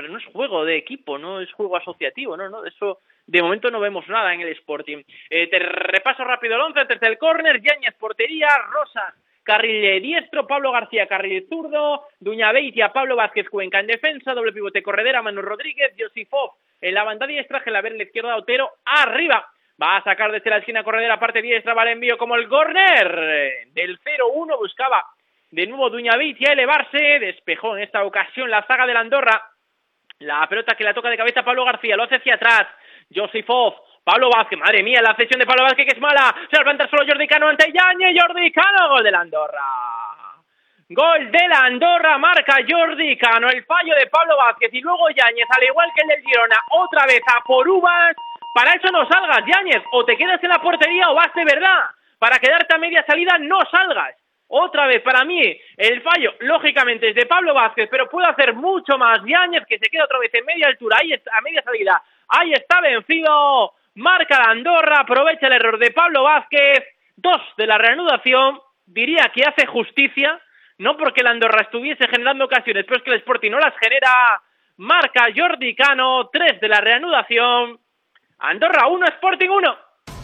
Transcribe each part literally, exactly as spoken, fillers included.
no es juego de equipo, no es juego asociativo, no, no, de eso de momento no vemos nada en el Sporting. Eh, te repaso rápido el once, desde el córner, Yáñez portería, Rosas carril diestro, Pablo García carril zurdo, Duñabeitia, Pablo Vázquez Cuenca en defensa, doble pivote Corredera, Manu Rodríguez, Josifov en la banda diestra, Gelaber en la izquierda, Otero arriba. Va a sacar desde la esquina Corredera, parte diestra, va al envío como el córner del cero uno, buscaba de nuevo Duñabeitia elevarse, despejó en esta ocasión la zaga del Andorra, la pelota que la toca de cabeza Pablo García, lo hace hacia atrás, Josifov, Pablo Vázquez, madre mía, la cesión de Pablo Vázquez que es mala, se va a plantar solo Jordi Cano ante Yáñez, Jordi Cano, gol del Andorra. Gol de la Andorra, marca Jordi Cano, el fallo de Pablo Vázquez y luego Yáñez, al igual que el del Girona, otra vez a por uvas. Para eso no salgas, Yáñez, o te quedas en la portería o vas de verdad. Para quedarte a media salida no salgas. Otra vez, para mí, el fallo, lógicamente, es de Pablo Vázquez, pero puede hacer mucho más Yáñez, que se queda otra vez en media altura, ahí está, a media salida. Ahí está vencido, marca la Andorra, aprovecha el error de Pablo Vázquez, dos de la reanudación, diría que hace justicia, no porque la Andorra estuviese generando ocasiones, pero es que el Sporting no las genera, marca Jordi Cano, tres de la reanudación, Andorra uno, Sporting uno.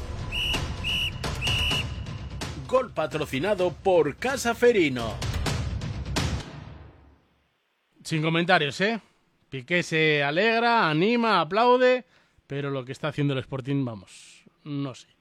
Gol patrocinado por Casa Ferino. Sin comentarios, ¿eh? Piqué se alegra, anima, aplaude, pero lo que está haciendo el Sporting, vamos, no sé.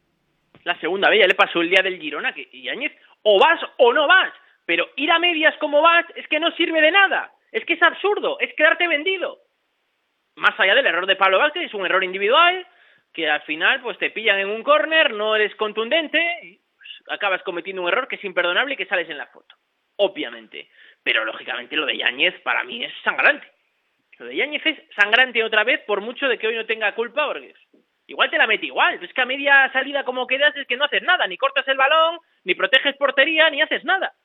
La segunda vez ya le pasó el día del Girona, que Yáñez, o vas o no vas, pero ir a medias como vas es que no sirve de nada, es que es absurdo, es quedarte vendido. Más allá del error de Pablo Vázquez, es un error individual, que al final pues te pillan en un córner, no eres contundente, y pues, acabas cometiendo un error que es imperdonable y que sales en la foto, obviamente. Pero lógicamente lo de Yáñez para mí es sangrante. Lo de Yáñez es sangrante otra vez, por mucho de que hoy no tenga culpa, porque igual te la mete igual, es que a media salida como quedas es que no haces nada, ni cortas el balón, ni proteges portería, ni haces nada.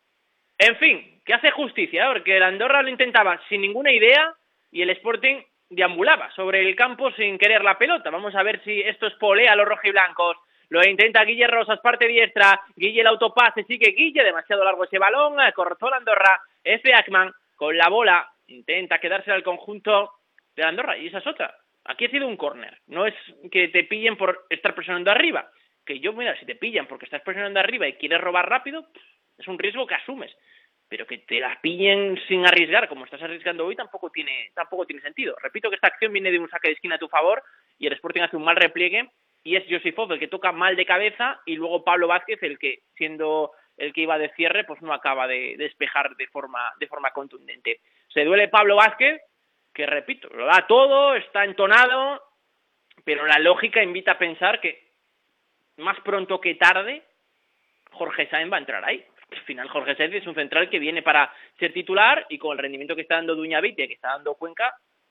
En fin, que hace justicia, porque el Andorra lo intentaba sin ninguna idea y el Sporting deambulaba sobre el campo sin querer la pelota. Vamos a ver si esto espolea a los rojiblancos. Lo intenta Guille Rosas, parte diestra, Guille el autopase, sigue Guille, demasiado largo ese balón, cortó la Andorra, F. Ackman con la bola, intenta quedarse al conjunto de la Andorra, y esa es otra. Aquí ha sido un córner, no es que te pillen por estar presionando arriba, que yo, mira, si te pillan porque estás presionando arriba y quieres robar rápido, es un riesgo que asumes, pero que te la pillen sin arriesgar, como estás arriesgando hoy, tampoco tiene tampoco tiene sentido. Repito que esta acción viene de un saque de esquina a tu favor, y el Sporting hace un mal repliegue, y es Josifov el que toca mal de cabeza, y luego Pablo Vázquez el que, siendo el que iba de cierre, pues no acaba de despejar de forma de forma contundente. Se duele Pablo Vázquez, que repito, lo da todo, está entonado, pero la lógica invita a pensar que más pronto que tarde Jorge Sáenz va a entrar ahí. Al final Jorge Sáenz es un central que viene para ser titular, y con el rendimiento que está dando Duñabeitia, que está dando Cuenca,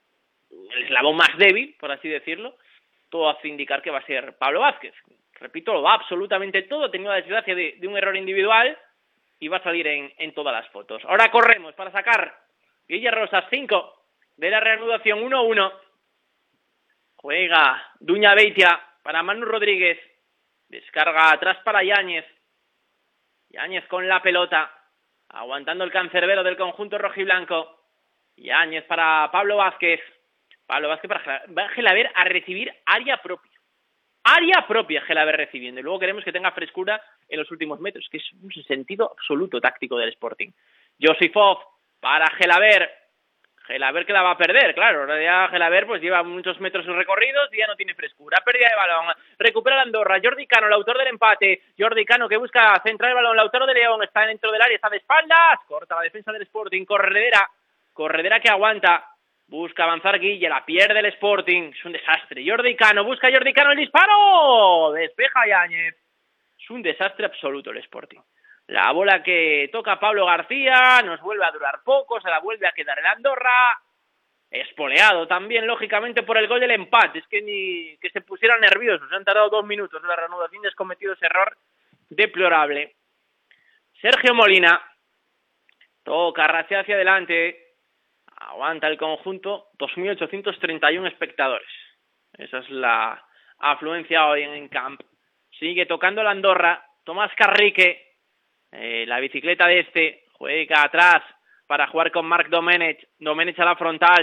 el eslabón más débil, por así decirlo, todo hace indicar que va a ser Pablo Vázquez. Repito, lo da absolutamente todo, ha tenido la desgracia de, de un error individual y va a salir en, en todas las fotos. Ahora corremos para sacar Guille Rosas, cinco de la reanudación, uno uno. Juega Duñabeitia para Manu Rodríguez, descarga atrás para Yáñez. Yáñez con la pelota, aguantando el cancerbero del conjunto rojiblanco. Yáñez para Pablo Vázquez. Pablo Vázquez para Gelaber a recibir área propia. Área propia Gelaber recibiendo. Y luego queremos que tenga frescura en los últimos metros, que es un sentido absoluto táctico del Sporting. Josifov para Gelaber. Gelaber que la va a perder, claro. Ahora ya Gelaber pues lleva muchos metros recorridos y ya no tiene frescura. Pérdida de balón. Recupera la Andorra. Jordi Cano, el autor del empate. Jordi Cano que busca centrar el balón. Lautaro de León está dentro del área, está de espaldas. Corta la defensa del Sporting. Corredera. Corredera que aguanta. Busca avanzar Guille, la pierde el Sporting, es un desastre. Jordi Cano, busca Jordi Cano el disparo, despeja Yáñez. Es un desastre absoluto el Sporting. La bola que toca Pablo García, nos vuelve a durar poco, se la vuelve a quedar el Andorra. Espoleado también, lógicamente, por el gol del empate. Es que ni que se pusieran nerviosos, han tardado dos minutos en la reanudación y has cometido ese error deplorable. Sergio Molina, toca, racha hacia adelante. Aguanta el conjunto, dos mil ochocientos treinta y uno espectadores. Esa es la afluencia hoy en Camp. Sigue tocando la Andorra. Tomás Carrique, eh, la bicicleta de este, juega atrás para jugar con Marc Domenech. Domenech a la frontal.